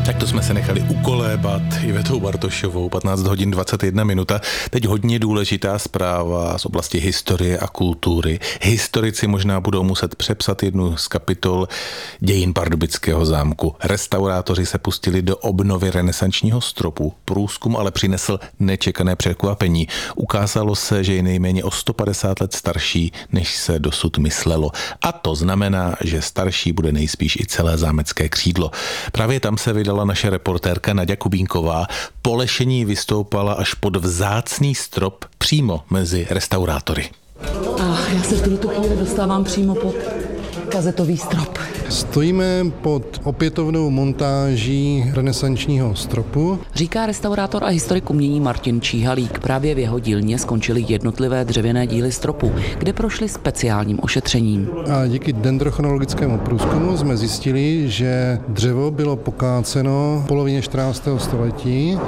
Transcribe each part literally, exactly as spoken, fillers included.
Tak to jsme se nechali ukolébat Ivetou Bartošovou, patnáct hodin dvacet jedna minuta. Teď hodně důležitá zpráva z oblasti historie a kultury. Historici možná budou muset přepsat jednu z kapitol dějin Pardubického zámku. Restaurátoři se pustili do obnovy renesančního stropu. Průzkum ale přinesl nečekané překvapení. Ukázalo se, že je nejméně o sto padesát let starší, než se dosud myslelo. A to znamená, že starší bude nejspíš i celé zámecké křídlo. Právě tam se vydala naše reportérka Naďa Kubínková. Po lešení vystoupala až pod vzácný strop přímo mezi restaurátory. A já se v tuto chvíli dostávám přímo pod kazetový strop. Stojíme pod opětovnou montáží renesančního stropu. Říká restaurátor a historik umění Martin Číhalík. Právě v jeho dílně skončily jednotlivé dřevěné díly stropu, kde prošly speciálním ošetřením. A díky dendrochronologickému průzkumu jsme zjistili, že dřevo bylo pokáceno v polovině čtrnáctého století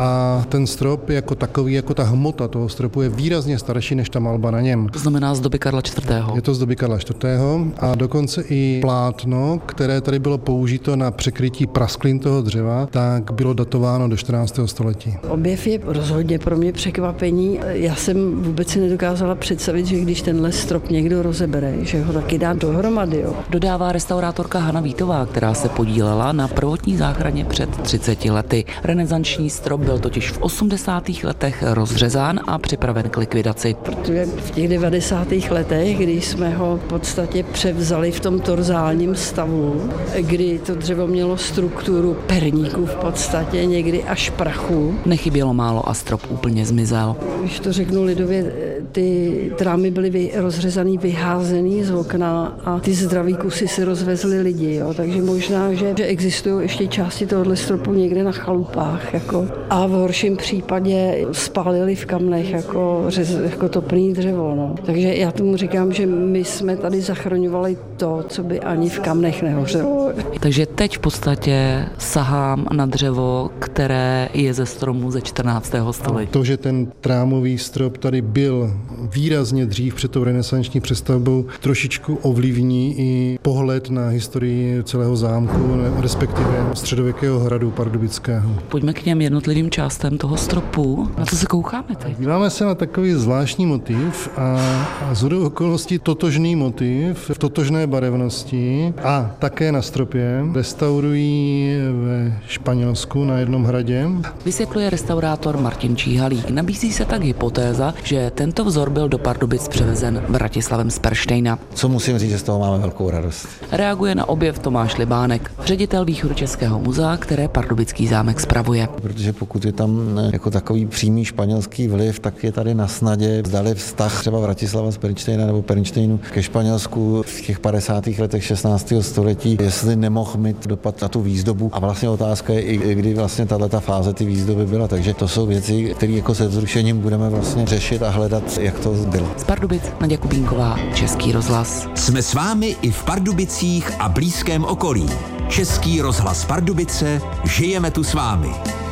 a ten strop jako takový, jako ta hmota toho stropu je výrazně starší než ta malba na něm. To znamená z doby Karla čtvrtého. Je to z doby Karla čtvrtého. a dokonce i plátno, které tady bylo použito na překrytí prasklin toho dřeva, tak bylo datováno do čtrnáctého století. Objev je rozhodně pro mě překvapení. Já jsem vůbec si nedokázala představit, že když tenhle strop někdo rozebere, že ho taky dá dohromady. Jo. Dodává restaurátorka Hana Vítová, která se podílela na prvotní záchraně před třiceti lety. Renesanční strop byl totiž v osmdesátých letech rozřezán a připraven k likvidaci. Protože v těch devadesátých letech, když jsme ho v podstatě převzali v tom torzálním stavu, kdy to dřevo mělo strukturu perníků v podstatě, někdy až prachu. Nechybělo málo a strop úplně zmizel. Když to řeknu lidově, ty trámy byly vy, rozřezaný, vyházený z okna a ty zdraví kusy si rozvezli lidi. Jo. Takže možná, že, že existují ještě části tohohle stropu někde na chalupách. Jako. A v horším případě spálili v kamnech jako, řez, jako topný dřevo. No. Takže já tomu říkám, že my jsme tady zachraňovali to, co by ani v kamnech nehořelo. Takže teď v podstatě sahám na dřevo, které je ze stromu ze čtrnáctého století. To, že ten trámový strop tady byl výrazně dřív před tou renesanční přestavbou, trošičku ovlivní i pohled na historii celého zámku, respektive středověkého hradu pardubického. Pojďme k těm jednotlivým částem toho stropu. Na co se koukáme teď? Díváme se na takový zvláštní motiv a, a shodou okolností totožný motiv v totožné barevnosti a také na stropě restaurují ve Španělsku na jednom hradě. Vysvětluje restaurátor Martin Číhalík. Nabízí se tak hypotéza, že tento vzor byl do Pardubic převezen Vratislavem z Perštejna. Co musím říct, že z toho máme velkou radost. Reaguje na objev Tomáš Libánek, ředitel Východočeského muzea, které Pardubický zámek spravuje. Protože pokud je tam jako takový přímý španělský vliv, tak je tady na snadě, zdali vztah třeba Vratislava z Pernštejna nebo Pernštejnu ke Španělsku v těch padesátých letech šestnáctého století, jestli nemohl mít dopad na tu výzdobu. A vlastně otázka je i kdy vlastně tato fáze ty výzdoby byla. Takže to jsou věci, které jako se vzrušením budeme vlastně řešit a hledat, jak to bylo. Z Pardubic Naďa Kubínková, Český rozhlas. Jsme s vámi i v Pardubicích a blízkém okolí. Český rozhlas Pardubice, žijeme tu s vámi.